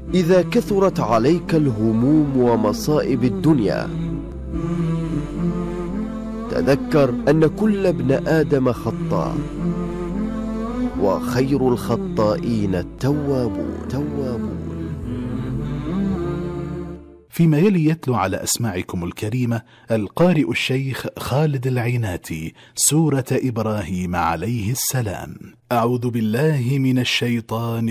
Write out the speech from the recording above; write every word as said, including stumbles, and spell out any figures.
إذا كثرت عليك الهموم ومصائب الدنيا، تذكر أن كل ابن آدم خطاء، وخير الخطائين التوابون. توابون. فيما يلي يتلو على أسماعكم الكريمة القارئ الشيخ خالد العيناتي سورة إبراهيم عليه السلام. أعوذ بالله من الشيطان